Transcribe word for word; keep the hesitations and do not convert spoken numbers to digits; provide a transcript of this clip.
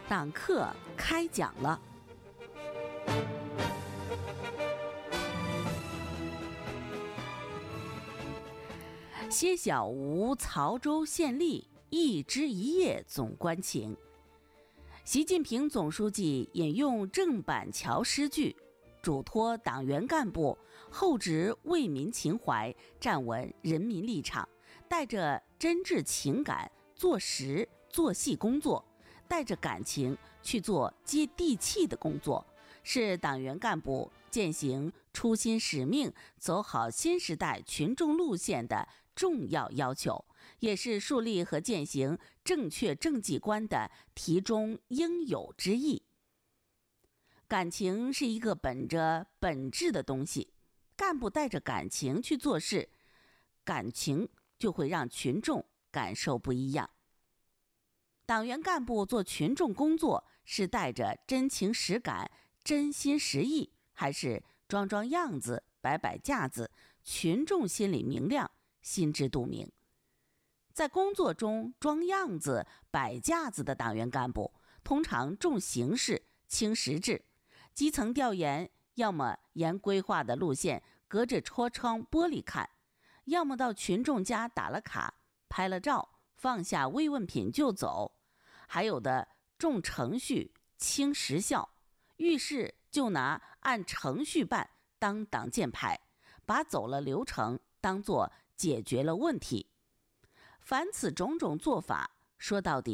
党课开讲了。歇小吴曹州县吏，一枝一叶总关情。习近平总书记引用郑板桥诗句，嘱托党员干部厚植为民情怀，站稳人民立场，带着真挚情感做实做细工作，带着感情去做接地气的工作，是党员干部践行初心使命，走好新时代群众路线的重要要求，也是树立和践行正确政绩观的题中应有之义。感情是一个本着本质的东西，干部带着感情去做事，感情就会让群众感受不一样。党员干部做群众工作是带着真情实感、真心实意，还是装装样子、摆摆架子，群众心里明亮，心知肚明。在工作中装样子、摆架子的党员干部，通常重形式轻实质，基层调研要么沿规划的路线隔着车窗玻璃看，要么到群众家打了卡、拍了照，放下慰问品就走。还有的重程序轻实效，遇事就拿按程序办当挡箭牌，把走了流程当作解决了问题。凡此种种做法，说到底